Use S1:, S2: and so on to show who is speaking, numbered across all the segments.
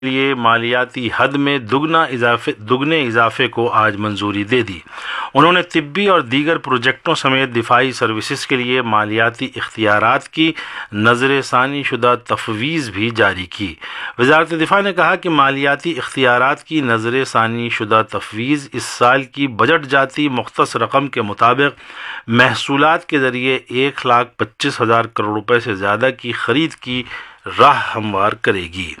S1: لیے مالیاتی حد میں دگنے اضافے کو آج منظوری دے دی۔ انہوں نے طبی اور دیگر پروجیکٹوں سمیت دفاعی سروسز کے لیے مالیاتی اختیارات کی نظر ثانی شدہ تفویض بھی جاری کی۔ وزارت دفاع نے کہا کہ مالیاتی اختیارات کی نظر ثانی شدہ تفویض اس سال کی بجٹ جاتی مختص رقم کے مطابق محصولات کے ذریعے 1,25,000 کروڑ روپے سے زیادہ کی خرید کی راہ ہموار کرے گی۔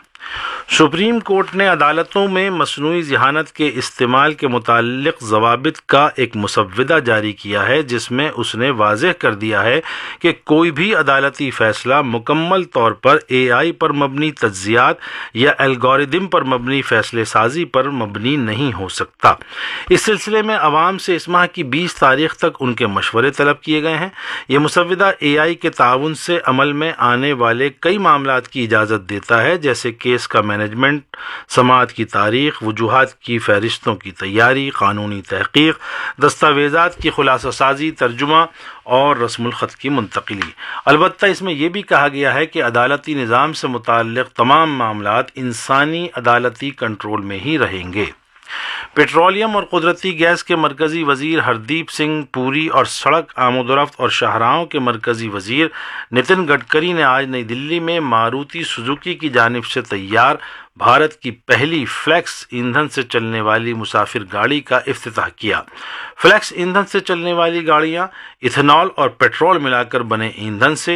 S1: سپریم کورٹ نے عدالتوں میں مصنوعی ذہانت کے استعمال کے متعلق ضوابط کا ایک مسودہ جاری کیا ہے، جس میں اس نے واضح کر دیا ہے کہ کوئی بھی عدالتی فیصلہ مکمل طور پر AI پر مبنی تجزیات یا الگوریدم پر مبنی فیصلے سازی پر مبنی نہیں ہو سکتا۔ اس سلسلے میں عوام سے اس ماہ کی 20 تاریخ تک ان کے مشورے طلب کیے گئے ہیں۔ یہ مسودہ AI کے تعاون سے عمل میں آنے والے کئی معاملات کی اجازت دیتا ہے، جیسے کیس کا مینجمنٹ، سماعت کی تاریخ، وجوہات کی فہرستوں کی تیاری، قانونی تحقیق، دستاویزات کی خلاصہ سازی، ترجمہ اور رسم الخط کی منتقلی۔ البتہ اس میں یہ بھی کہا گیا ہے کہ عدالتی نظام سے متعلق تمام معاملات انسانی عدالتی کنٹرول میں ہی رہیں گے۔ پیٹرولیم اور قدرتی گیس کے مرکزی وزیر ہردیپ سنگھ پوری اور سڑک آمد و رفت اور شاہراہوں کے مرکزی وزیر نتن گڈکری نے آج نئی دلی میں ماروتی سوزوکی کی جانب سے تیار بھارت کی پہلی فلیکس ایندھن سے چلنے والی مسافر گاڑی کا افتتاح کیا۔ فلیکس ایندھن سے چلنے والی گاڑیاں ایتھنال اور پیٹرول ملا کر بنے ایندھن سے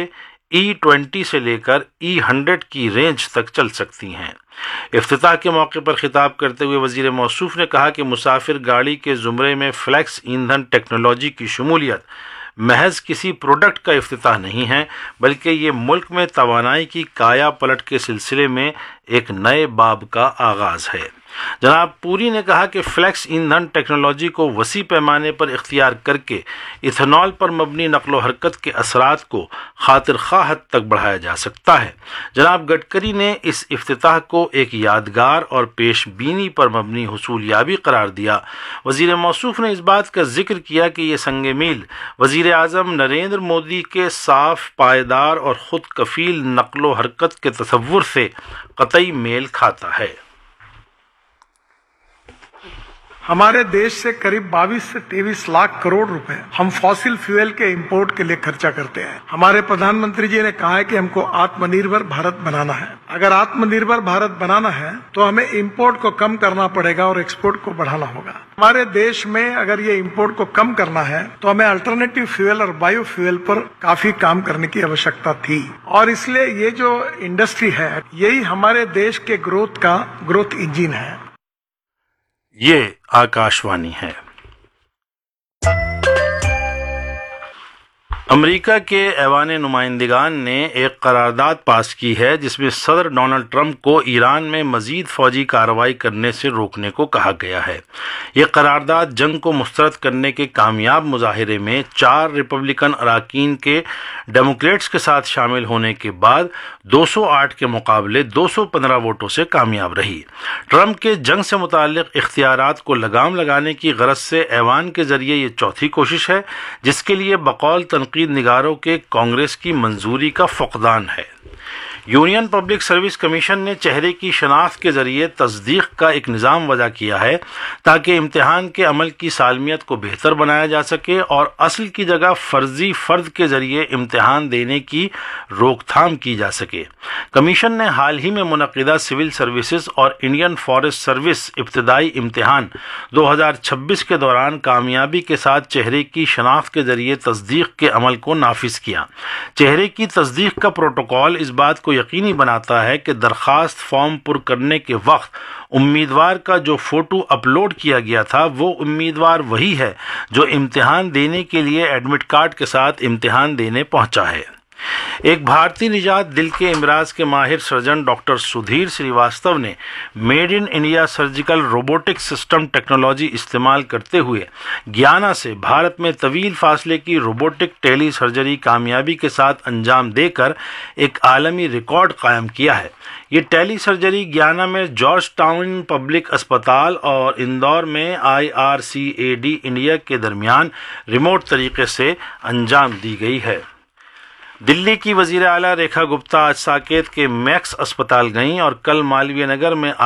S1: E20 سے لے کر E100 کی رینج تک چل سکتی ہیں۔ افتتاح کے موقع پر خطاب کرتے ہوئے وزیر موصوف نے کہا کہ مسافر گاڑی کے زمرے میں فلیکس ایندھن ٹیکنالوجی کی شمولیت محض کسی پروڈکٹ کا افتتاح نہیں ہے، بلکہ یہ ملک میں توانائی کی کایا پلٹ کے سلسلے میں ایک نئے باب کا آغاز ہے۔ جناب پوری نے کہا کہ فلیکس ایندھن ٹیکنالوجی کو وسیع پیمانے پر اختیار کر کے ایتھنال پر مبنی نقل و حرکت کے اثرات کو خاطر خواہ حد تک بڑھایا جا سکتا ہے۔ جناب گڈکری نے اس افتتاح کو ایک یادگار اور پیش بینی پر مبنی حصول یابی قرار دیا۔ وزیر موصوف نے اس بات کا ذکر کیا کہ یہ سنگ میل وزیر اعظم نریندر مودی کے صاف، پائیدار اور خود کفیل نقل و حرکت کے تصور سے قطعی میل کھاتا ہے۔
S2: ہمارے دیش سے قریب 22 سے 23 لاکھ کروڑ روپے ہم فاسل فیول کے امپورٹ کے لیے خرچہ کرتے ہیں۔ ہمارے پردھان منتری جی نے کہا ہے کہ ہم کو آتم نربھر بھارت بنانا ہے۔ اگر آتم نربھر بھارت بنانا ہے تو ہمیں امپورٹ کو کم کرنا پڑے گا اور ایکسپورٹ کو بڑھانا ہوگا۔ ہمارے دیش میں اگر یہ امپورٹ کو کم کرنا ہے تو ہمیں الٹرنیٹیو فیول اور بایو فیول پر کافی کام کرنے کی آوشکتا تھی، اور اس لیے یہ جو انڈسٹری ہے یہی ہمارے دیش کے گروتھ انجن ہے۔
S1: یہ آکاشوانی ہے۔ امریکہ کے ایوان نمائندگان نے ایک قرارداد پاس کی ہے جس میں صدر ڈونلڈ ٹرمپ کو ایران میں مزید فوجی کارروائی کرنے سے روکنے کو کہا گیا ہے۔ یہ قرارداد جنگ کو مسترد کرنے کے کامیاب مظاہرے میں 4 ریپبلکن اراکین کے ڈیموکریٹس کے ساتھ شامل ہونے کے بعد 208 کے مقابلے 215 ووٹوں سے کامیاب رہی۔ ٹرمپ کے جنگ سے متعلق اختیارات کو لگام لگانے کی غرض سے ایوان کے ذریعے یہ چوتھی کوشش ہے جس کے لیے بقول تنقید نگاروں کے کانگریس کی منظوری کا فقدان ہے۔ یونین پبلک سروس کمیشن نے چہرے کی شناخت کے ذریعے تصدیق کا ایک نظام وضع کیا ہے تاکہ امتحان کے عمل کی سالمیت کو بہتر بنایا جا سکے اور اصل کی جگہ فرضی فرد کے ذریعے امتحان دینے کی روک تھام کی جا سکے۔ کمیشن نے حال ہی میں منعقدہ سول سروسز اور انڈین فارسٹ سروس ابتدائی امتحان 2026 کے دوران کامیابی کے ساتھ چہرے کی شناخت کے ذریعے تصدیق کے عمل کو نافذ کیا۔ چہرے کی تصدیق کا پروٹوکول اس بات کو یقینی بناتا ہے کہ درخواست فارم پر کرنے کے وقت امیدوار کا جو فوٹو اپلوڈ کیا گیا تھا وہ امیدوار وہی ہے جو امتحان دینے کے لیے ایڈمٹ کارڈ کے ساتھ امتحان دینے پہنچا ہے۔ ایک بھارتی نژاد دل کے امراض کے ماہر سرجن ڈاکٹر سدھیر سریواستو نے made in India surgical robotic system technology استعمال کرتے ہوئے گیانا سے بھارت میں طویل فاصلے کی روبوٹک ٹیلی سرجری کامیابی کے ساتھ انجام دے کر ایک عالمی ریکارڈ قائم کیا ہے۔ یہ ٹیلی سرجری گیانا میں جارج ٹاؤن پبلک اسپتال اور اندور میں IRCAD انڈیا کے درمیان ریموٹ طریقے سے انجام دی گئی ہے۔ دلی کی وزیر اعلیٰ ریکھا گپتا آج ساکیت کے میکس اسپتال گئیں اور کل مالویہ نگر میں